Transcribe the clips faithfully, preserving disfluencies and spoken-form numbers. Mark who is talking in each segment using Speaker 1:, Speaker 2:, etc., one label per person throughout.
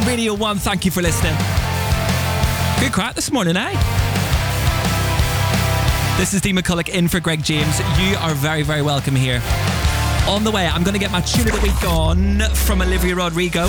Speaker 1: Radio one, thank you for listening. Good crack this morning, eh? This is Dee McCulloch in for Greg James. You are very, very welcome here. On the way, I'm going to get my tune of the week on from Olivia Rodrigo.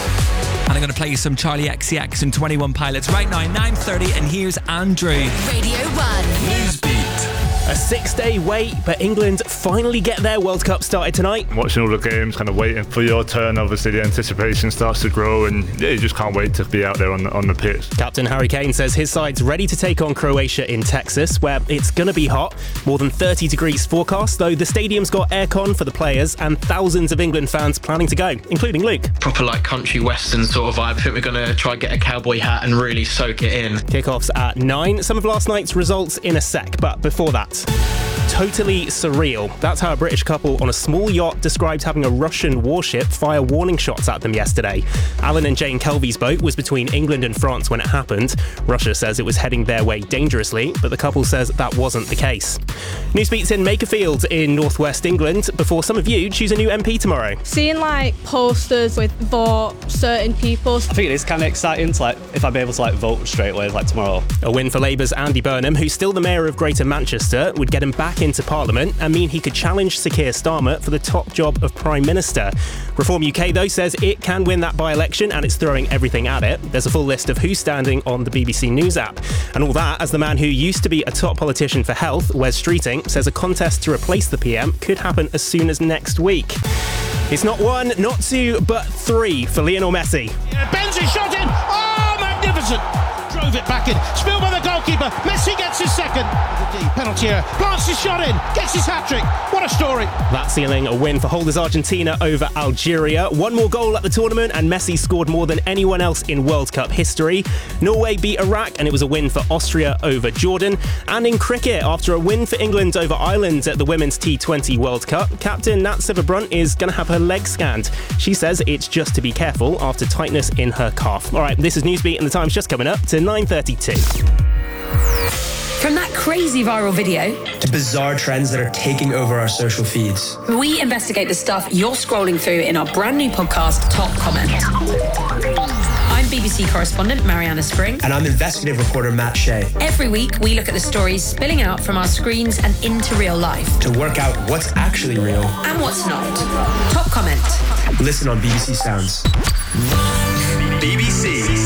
Speaker 1: And I'm going to play you some Charlie X C X and twenty-one Pilots right now, nine thirty, and here's Andrew.
Speaker 2: Radio one.
Speaker 3: Newsbeat. A six-day wait, but England finally get their World Cup started tonight.
Speaker 4: Watching all the games, kind of waiting for your turn. Obviously, the anticipation starts to grow, and yeah, you just can't wait to be out there on the, on the pitch.
Speaker 3: Captain Harry Kane says his side's ready to take on Croatia in Texas, where it's going to be hot. More than thirty degrees forecast, though the stadium's got aircon for the players and thousands of England fans planning to go, including Luke.
Speaker 5: Proper like country western sort of vibe. I think we're going to try and get a cowboy hat and really soak it in.
Speaker 3: Kickoffs at nine. Some of last night's results in a sec, but before that... Totally surreal. That's how a British couple on a small yacht described having a Russian warship fire warning shots at them yesterday. Alan and Jane Kelvy's boat was between England and France when it happened. Russia says it was heading their way dangerously, but the couple says that wasn't the case. Newsbeat's in Makerfield in northwest England before some of you choose a new M P tomorrow.
Speaker 6: Seeing like posters with for certain people.
Speaker 7: I think it is kind of exciting to, like, if I'd be able to like vote straight away like tomorrow.
Speaker 3: A win for Labour's Andy Burnham, who's still the mayor of Greater Manchester, would get him back into Parliament and mean he could challenge Sir Keir Starmer for the top job of Prime Minister. Reform U K, though, says it can win that by-election and it's throwing everything at it. There's a full list of who's standing on the B B C News app. And all that as the man who used to be a top politician for health, Wes Streeting, says a contest to replace the P M could happen as soon as next week. It's not one, not two, but three for Lionel Messi.
Speaker 8: Yeah, Benzema shot in! Oh, magnificent! Drove it back in. Spilled by the goalkeeper. Messi gets his second. The penalty area. Plants his shot in. Gets his hat-trick. What a story.
Speaker 3: That sealing a win for holders Argentina over Algeria. One more goal at the tournament and Messi scored more than anyone else in World Cup history. Norway beat Iraq and it was a win for Austria over Jordan. And in cricket, after a win for England over Ireland at the Women's T twenty World Cup, Captain Nat Sciver-Brunt is going to have her leg scanned. She says it's just to be careful after tightness in her calf. All right, this is Newsbeat and the time's just coming up to nine thirty-two.
Speaker 2: From that crazy viral video
Speaker 9: to bizarre trends that are taking over our social feeds,
Speaker 2: we investigate the stuff you're scrolling through in our brand new podcast, Top Comment. I'm B B C correspondent Mariana Spring.
Speaker 9: And I'm investigative reporter Matt Shea.
Speaker 2: Every week, we look at the stories spilling out from our screens and into real life
Speaker 9: to work out what's actually real
Speaker 2: and what's not. Top Comment.
Speaker 9: Listen on B B C Sounds.
Speaker 10: B B C